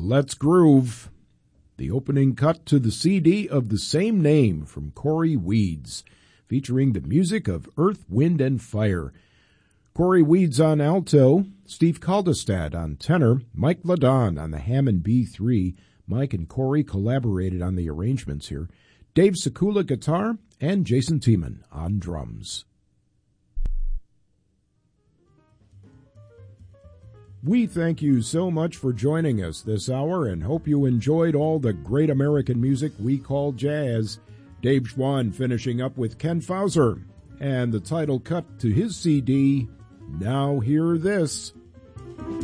Let's Groove, the opening cut to the CD of the same name from Cory Weeds, featuring the music of Earth, Wind, and Fire. Cory Weeds on alto, Steve Kaldestad on tenor, Mike Ladon on the Hammond B3. Mike and Cory collaborated on the arrangements here. Dave Sekula guitar, and Jason Tiemann on drums. We thank you so much for joining us this hour and hope you enjoyed all the great American music we call jazz. Dave Schwann finishing up with Ken Fauser and the title cut to his CD, Now Hear This.